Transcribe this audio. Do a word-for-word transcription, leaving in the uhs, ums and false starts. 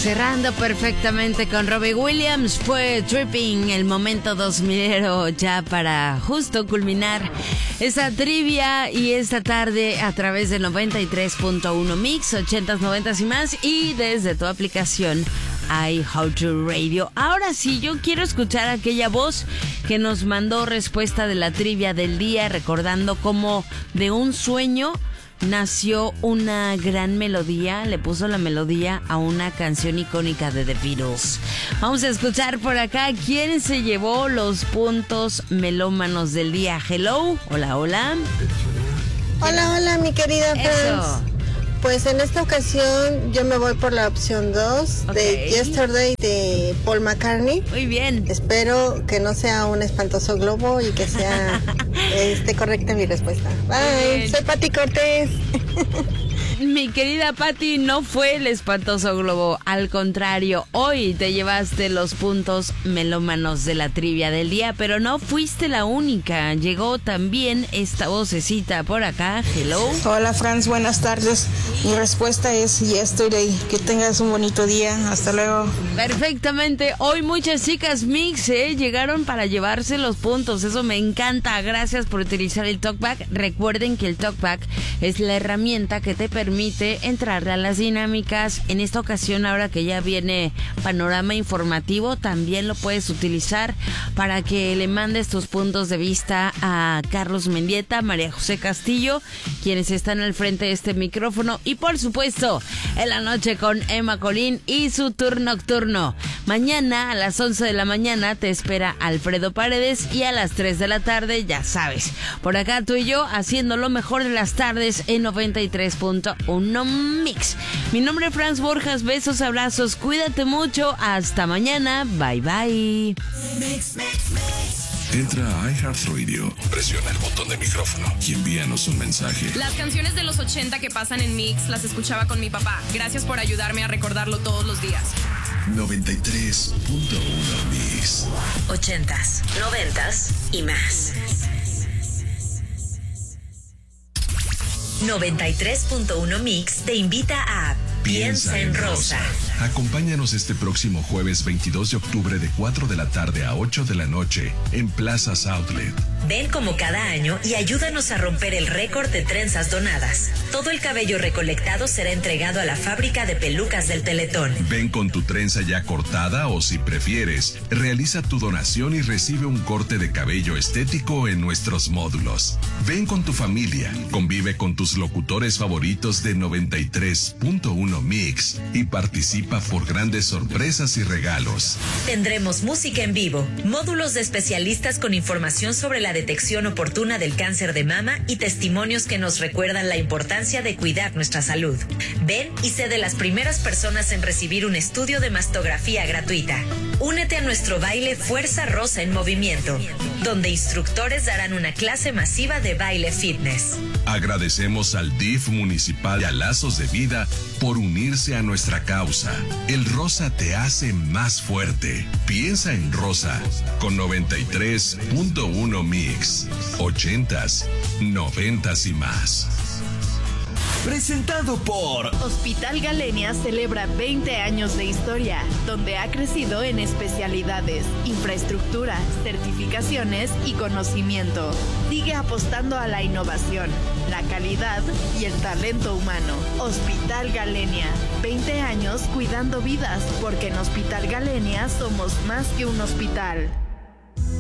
Cerrando perfectamente con Robbie Williams, fue Tripping, el momento dos milero ya para justo culminar esa trivia y esta tarde a través de noventa y tres punto uno Mix, ochentas, noventas y más, y desde tu aplicación iHeartRadio. Ahora sí, yo quiero escuchar aquella voz que nos mandó respuesta de la trivia del día, recordando cómo de un sueño nació una gran melodía, le puso la melodía a una canción icónica de The Beatles. Vamos a escuchar por acá quién se llevó los puntos melómanos del día. Hello, hola, hola. Hola, hola, mi querida Eso. Franz. Pues en esta ocasión yo me voy por la opción dos, Ok. de Yesterday de Paul McCartney. Muy bien. Espero que no sea un espantoso globo y que sea esté correcta mi respuesta. Bye, Bien. soy Pati Cortés. Mi querida Patti, no fue el espantoso globo, al contrario, hoy te llevaste los puntos melómanos de la trivia del día, pero no fuiste la única, llegó también esta vocecita por acá. Hello. Hola Franz, buenas tardes. Mi respuesta es Yesterday. Que tengas un bonito día. Hasta luego. Perfectamente, hoy muchas chicas mix ¿eh? llegaron para llevarse los puntos, eso me encanta, gracias por utilizar el TalkBack. Recuerden que el TalkBack es la herramienta que te permite entrarle a las dinámicas. En esta ocasión, ahora que ya viene panorama informativo, también lo puedes utilizar para que le mandes tus puntos de vista a Carlos Mendieta, María José Castillo, quienes están al frente de este micrófono, y por supuesto en la noche con Emma Colín y su tour nocturno. Mañana a las once de la mañana te espera Alfredo Paredes, y a las tres de la tarde, ya sabes, por acá tú y yo haciendo lo mejor de las tardes en noventa y tres punto uno Mix. Mi nombre es Franz Borjas, besos, abrazos, cuídate mucho, hasta mañana, bye bye. Entra a iHeartRadio, presiona el botón de micrófono y envíanos un mensaje. Las canciones de los ochenta que pasan en Mix las escuchaba con mi papá. Gracias por ayudarme a recordarlo todos los días. noventa y tres punto uno Mix. Ochentas, noventas y más. noventa y tres punto uno Mix te invita a Piensa en Rosa. Acompáñanos este próximo jueves veintidós de octubre de cuatro de la tarde a ocho de la noche en Plazas Outlet. Ven como cada año y ayúdanos a romper el récord de trenzas donadas. Todo el cabello recolectado será entregado a la fábrica de pelucas del Teletón. Ven con tu trenza ya cortada o, si prefieres, realiza tu donación y recibe un corte de cabello estético en nuestros módulos. Ven con tu familia, convive con tus locutores favoritos de noventa y tres punto uno Mix y participa por grandes sorpresas y regalos. Tendremos música en vivo, módulos de especialistas con información sobre la detección oportuna del cáncer de mama y testimonios que nos recuerdan la importancia de cuidar nuestra salud. Ven y sé de las primeras personas en recibir un estudio de mastografía gratuita. Únete a nuestro baile Fuerza Rosa en Movimiento, donde instructores darán una clase masiva de baile fitness. Agradecemos al D I F municipal y a Lazos de Vida por unirse a nuestra causa. El rosa te hace más fuerte. Piensa en Rosa con noventa y tres punto uno Mix. Ochentas, noventas y más. Presentado por Hospital Galenia celebra veinte años de historia, donde ha crecido en especialidades, infraestructura, certificaciones y conocimiento. Sigue apostando a la innovación, la calidad y el talento humano. Hospital Galenia, veinte años cuidando vidas, porque en Hospital Galenia somos más que un hospital.